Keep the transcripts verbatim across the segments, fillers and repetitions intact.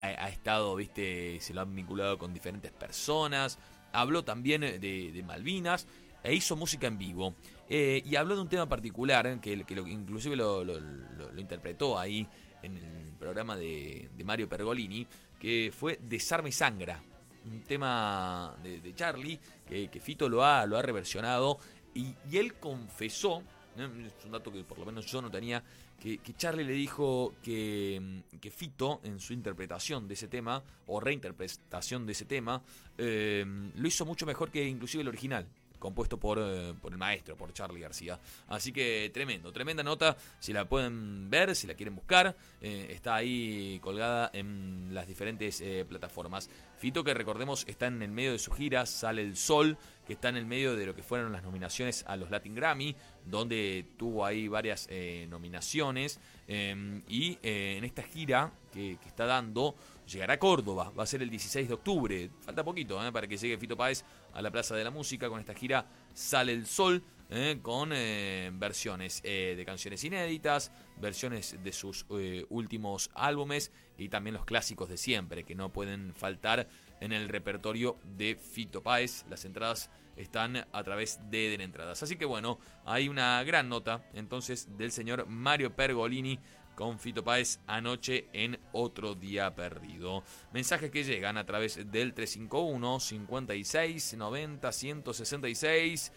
ha, ha estado, viste, se lo han vinculado con diferentes personas. Habló también de, de Malvinas e hizo música en vivo. Eh, y habló de un tema particular que, que lo, inclusive lo, lo, lo, lo interpretó ahí en el programa de, de Mario Pergolini, que fue Desarma y Sangra, un tema de, de Charlie que, que Fito lo ha, lo ha reversionado y, y él confesó, ¿eh? Es un dato que por lo menos yo no tenía, que, que Charlie le dijo que, que Fito en su interpretación de ese tema o reinterpretación de ese tema eh, lo hizo mucho mejor que inclusive el original, compuesto por, eh, por el maestro, por Charly García. Así que tremendo, tremenda nota. Si la pueden ver, si la quieren buscar, eh, está ahí colgada en las diferentes eh, plataformas. Fito, que recordemos, está en el medio de su gira Sale el Sol, que está en el medio de lo que fueron las nominaciones a los Latin Grammy, donde tuvo ahí varias eh, nominaciones. Eh, y eh, en esta gira que, que está dando, llegará a Córdoba, va a ser el dieciséis de octubre. Falta poquito eh, para que llegue Fito Páez a la Plaza de la Música con esta gira Sale el Sol, eh, con eh, versiones eh, de canciones inéditas, versiones de sus eh, últimos álbumes y también los clásicos de siempre, que no pueden faltar en el repertorio de Fito Páez. Las entradas están a través de Eden Entradas. Así que bueno, hay una gran nota entonces del señor Mario Pergolini con Fito Páez anoche en Otro Día Perdido. Mensajes que llegan a través del tres cinco uno, cincuenta y seis, noventa, ciento sesenta y seis.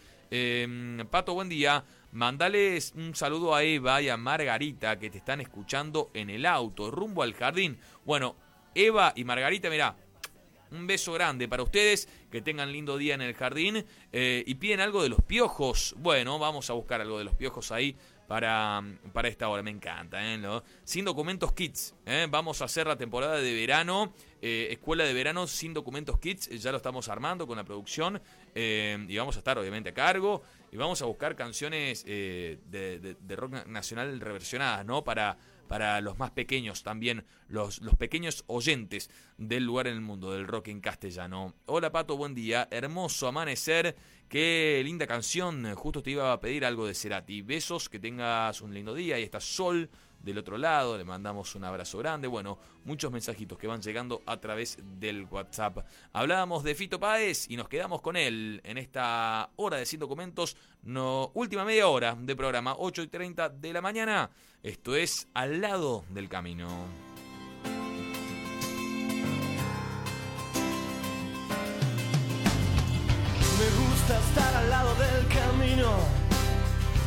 Eh, Pato, buen día. Mandales un saludo a Eva y a Margarita que te están escuchando en el auto, rumbo al jardín. Bueno, Eva y Margarita, mirá, un beso grande para ustedes, que tengan lindo día en el jardín. Eh, y piden algo de Los Piojos. Bueno, vamos a buscar algo de Los Piojos ahí para, para esta hora. Me encanta, ¿eh? ¿No? Sin Documentos Kids, ¿eh? Vamos a hacer la temporada de verano, eh, escuela de verano Sin Documentos Kids. Ya lo estamos armando con la producción, eh, y vamos a estar obviamente a cargo. Y vamos a buscar canciones eh, de, de, de rock nacional reversionadas, ¿no? Para... para los más pequeños también, los, los pequeños oyentes del lugar en el mundo del rock en castellano. Hola Pato, buen día, hermoso amanecer, qué linda canción, justo te iba a pedir algo de Cerati. Besos, que tengas un lindo día. Ahí está Sol del otro lado, le mandamos un abrazo grande. Bueno, muchos mensajitos que van llegando a través del WhatsApp. Hablábamos de Fito Páez y nos quedamos con él en esta hora de Sin Documentos, no, última media hora de programa, ocho y treinta de la mañana. Esto es Al Lado del Camino. Me gusta estar al lado del camino,